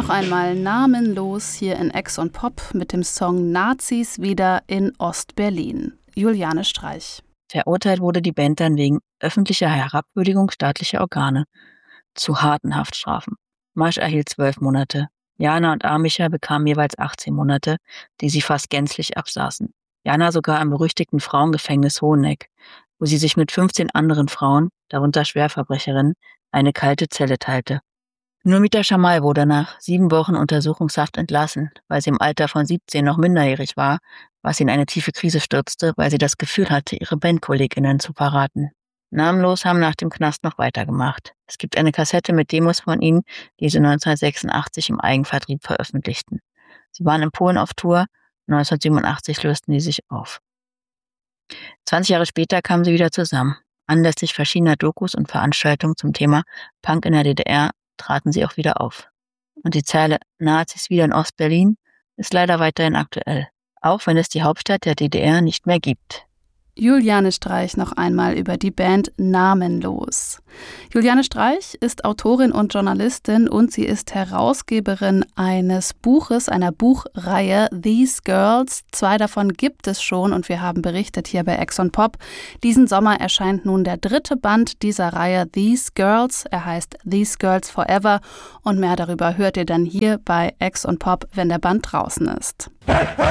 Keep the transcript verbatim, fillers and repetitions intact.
Noch einmal namenlos hier in Ex und Pop mit dem Song Nazis wieder in Ost-Berlin. Juliane Streich. Verurteilt wurde die Band dann wegen öffentlicher Herabwürdigung staatlicher Organe zu harten Haftstrafen. Masch erhielt zwölf Monate. Jana und Amicha bekamen jeweils achtzehn Monate, die sie fast gänzlich absaßen. Jana sogar im berüchtigten Frauengefängnis Hoheneck, wo sie sich mit fünfzehn anderen Frauen, darunter Schwerverbrecherinnen, eine kalte Zelle teilte. Nur Mita Schamal wurde nach sieben Wochen Untersuchungshaft entlassen, weil sie im Alter von siebzehn noch minderjährig war, was sie in eine tiefe Krise stürzte, weil sie das Gefühl hatte, ihre BandkollegInnen zu verraten. Namenlos haben nach dem Knast noch weitergemacht. Es gibt eine Kassette mit Demos von ihnen, die sie neunzehnhundertsechsundachtzig im Eigenvertrieb veröffentlichten. Sie waren in Polen auf Tour, neunzehnhundertsiebenundachtzig lösten sie sich auf. zwanzig Jahre später kamen sie wieder zusammen. Anlässlich verschiedener Dokus und Veranstaltungen zum Thema Punk in der D D R traten sie auch wieder auf. Und die Zeile Nazis wieder in Ost-Berlin ist leider weiterhin aktuell, auch wenn es die Hauptstadt der D D R nicht mehr gibt. Juliane Streich noch einmal über die Band Namenlos. Juliane Streich ist Autorin und Journalistin und sie ist Herausgeberin eines Buches, einer Buchreihe These Girls. Zwei davon gibt es schon und wir haben berichtet hier bei Ex und Pop. Diesen Sommer erscheint nun der dritte Band dieser Reihe These Girls. Er heißt These Girls Forever und mehr darüber hört ihr dann hier bei Ex und Pop, wenn der Band draußen ist.